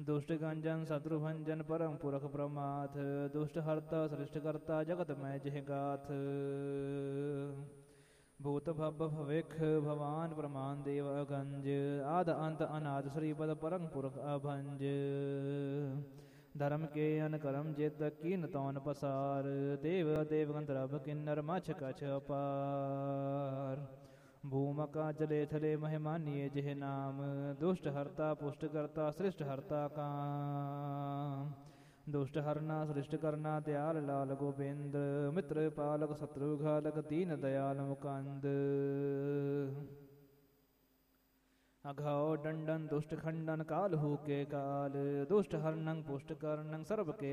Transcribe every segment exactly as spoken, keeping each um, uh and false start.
दुष्ट गंजन शत्रुभंजन परम पुरख प्रमाथ दुष्ट हरता सृष्ट करता जगत मैं जिह गाथ भूत भव भविख भवान प्रमाण देव अगंज आद अंत अनाद श्रीपद परम पुरख अभंज धर्म के अन करम जित कीन तौन पसार देव देव गंधर्व किन्नर मछ कछ अपार भूमका जले थले महिमानिये जिह नाम दुष्ट हरता पुष्ट करता सृष्ट हरता काम दुष्ट हरना सृष्ट करना दयाल लाल गोविंद मित्र पालक शत्रु घालक दीन दयाल मुकंद अघाओ दंडन दुष्ट खंडन काल हु के काल दुष्ट हरनं पुष्ट करनं सर्व के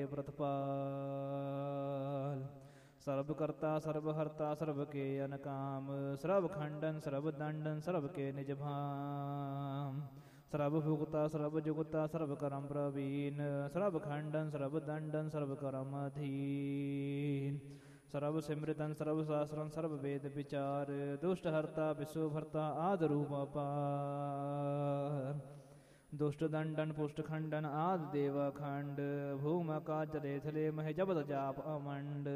प्रतपाल सर्व करता सर्व हरता सर्व के अनकाम सर्व खंडन सर्व दंडन सर्व के निज भाम सर्व भुगता सर्व जुगता सर्व करम प्रवीण सर्व खंडन सर्व दंडन सर्व करम अधीन सर्व सिमृतन सर्व शास्त्रन सर्व वेद विचार दुष्ट हरता विश्व भरता आद रूप अपार दुष्ट दंडन पुष्ट खंडन आद देवा खंड भूम का जले थले मह जबद जाप अमंड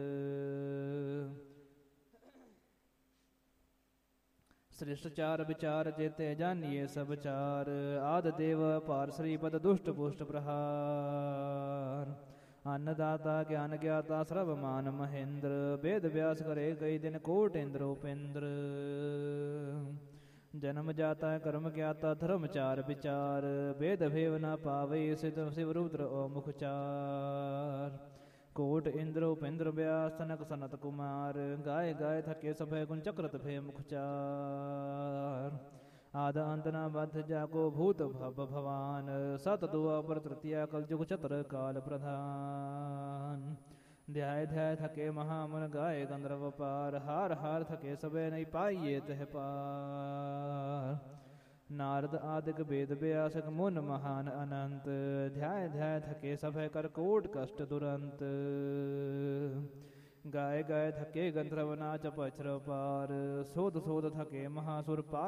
श्रेष्ठ चार विचार जेते जानिए सब चार आद देव पार श्रीपद दुष्ट पुष्ट प्रहार अन्नदाता ज्ञान ज्ञाता सर्वमान महेंद्र वेद व्यास करे कई दिन कोट इंद्र उपेंद्र जन्म जाता कर्म ज्ञाता धर्म चार विचार वेद भेव न पावे सिद्ध शिव रुद्र ओ मुखचार कोट इंद्र उपेंद्र व्यास तनक सनत कुमार गाय गाय थके सभय गुण चक्रत भे मुखचार आद अंत न बद्ध जाको भूत भव भवान सत दुआ पर तृतीया कल जुग चतर काल प्रधान ध्याय ध्याय थके महामन गाय गंधर्व पार हार हार थके सबे नहीं पाइये तह पार नारद आदिक वेद व्यासक मुन महान अनंत ध्याय ध्याय थके सभय कर कोट कष्ट दुरंत गाय गाय थके गंधर्व नाच पछर पार सोध सोध थके महासुर पार